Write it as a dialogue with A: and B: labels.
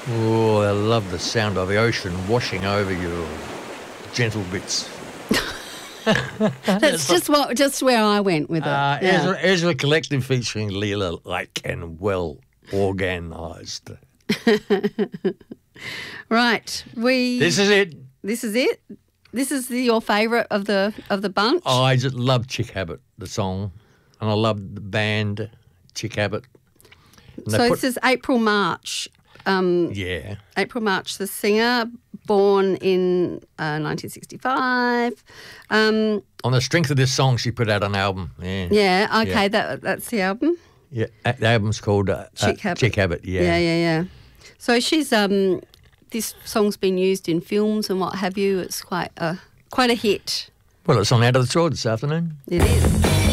A: Oh, I love the sound of the ocean washing over your gentle bits.
B: That's just where I went with it.
A: Ezra Collective featuring Leela Lake and well organised.
B: Right.
A: This is it.
B: This is it. This is your favourite of the bunch.
A: I just love Chick Habit, the song, and I love the band Chick Habit.
B: So this is April March.
A: Yeah.
B: April March, the singer, born in 1965.
A: On the strength of this song, she put out an album. Yeah.
B: Yeah. Okay.
A: Yeah.
B: That's the album.
A: Yeah. The album's called
B: Chick Habit.
A: Chick Habit. Yeah.
B: Yeah. So she's this song's been used in films and what have you. It's quite a hit.
A: Well, it's on Out of the Sword this afternoon.
B: It is.